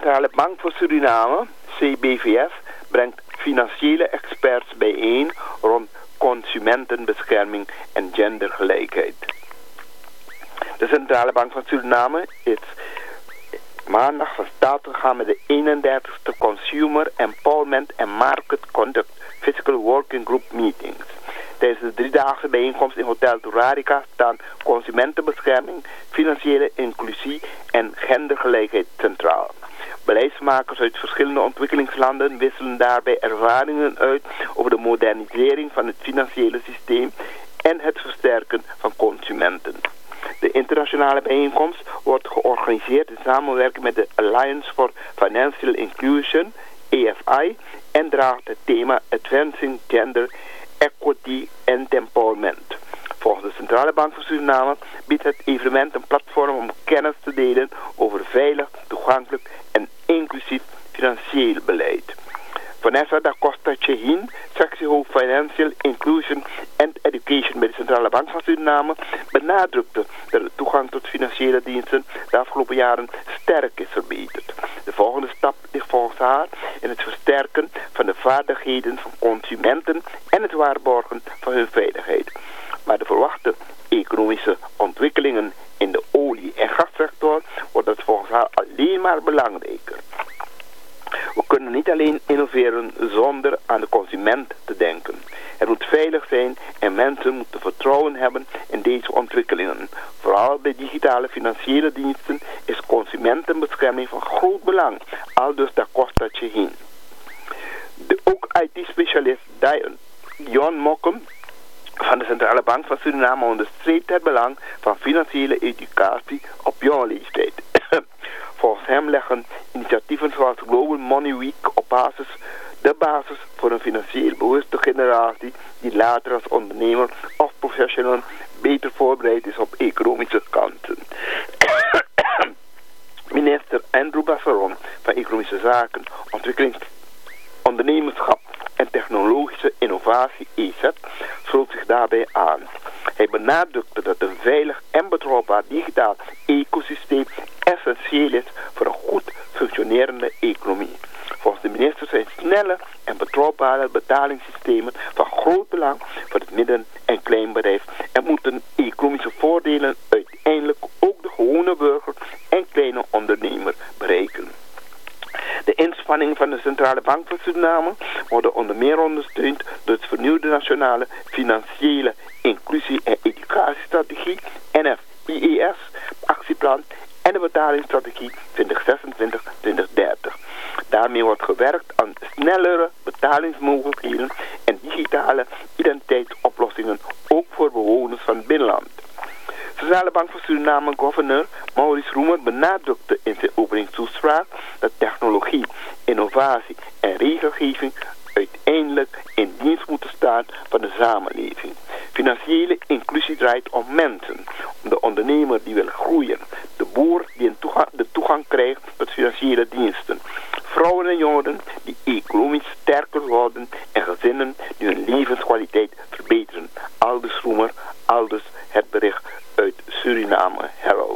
Centrale Bank van Suriname, CBVS, brengt financiële experts bijeen rond consumentenbescherming en gendergelijkheid. De Centrale Bank van Suriname is maandag van start gegaan met de 31ste Consumer Empowerment and Market Conduct Fiscal Working Group Meetings. Tijdens de 3-daagse bijeenkomst in Hotel Turarica staan consumentenbescherming, financiële inclusie en gendergelijkheid centraal. Beleidsmakers uit verschillende ontwikkelingslanden wisselen daarbij ervaringen uit over de modernisering van het financiële systeem en het versterken van consumenten. De internationale bijeenkomst wordt georganiseerd in samenwerking met de Alliance for Financial Inclusion, AFI, en draagt het thema Advancing Gender Equity and Empowerment. Volgens de Centrale Bank van Suriname biedt het evenement een platform om kennis te delen over veilig, toegankelijk en inclusief financieel beleid. Vanessa da Costa Chehin, sectiehoofd Financial Inclusion and Education bij de Centrale Bank van Suriname, benadrukte dat de toegang tot financiële diensten de afgelopen jaren sterk is verbeterd. De volgende stap ligt volgens haar in het versterken van de vaardigheden van consumenten en het waarborgen van hun veiligheid. Maar de verwachte economische ontwikkelingen in de olie- en gassector wordt het volgens haar alleen maar belangrijker. We kunnen niet alleen innoveren zonder aan de consument te denken. Het moet veilig zijn en mensen moeten vertrouwen hebben in deze ontwikkelingen. Vooral bij digitale financiële diensten is consumentenbescherming van groot belang, aldus da Costa Chehin. Ook IT-specialist Dion Mokkum van de Centrale Bank van Suriname onderstreept het belang van financiële educatie op jonge leeftijd. Volgens hem leggen initiatieven zoals Global Money Week op de basis voor een financieel bewuste generatie die later als ondernemer of professional beter voorbereid is op economische kansen. Minister Andrew Bassaron van Economische Zaken, Ondernemerschap en Technologische Innovatie EZ sloot zich daarbij aan. Hij benadrukte dat een veilig en betrouwbaar digitaal ecosysteem essentieel is voor een goed functionerende economie. Volgens de minister zijn snelle en betrouwbare betalingssystemen van groot belang voor het midden- en kleinbedrijf en moeten economische voordelen uiteindelijk ook de gewone burger en kleine ondernemer bereiken. De inspanningen van de Centrale Bank van Suriname worden onder meer ondersteund door het vernieuwde nationale financiële inclusie- en educatiestrategie NFIES actieplan en de betalingsstrategie 2026-2030. Daarmee wordt gewerkt aan snellere betalingsmogelijkheden en digitale identiteitsoplossingen ook voor bewoners van het binnenland. Centrale Bank van Suriname governor Maurice Roemer benadrukte in zijn openingstoespraak dat technologie, innovatie en regelgeving uiteindelijk in dienst moeten staan van de samenleving. Financiële inclusie draait om mensen, om de ondernemer die wil groeien, de boer die de toegang krijgt tot financiële diensten, vrouwen en jongeren die economisch sterker worden en gezinnen die hun levenskwaliteit verbeteren. Aldus Roemer, aldus het bericht uit Suriname Herald.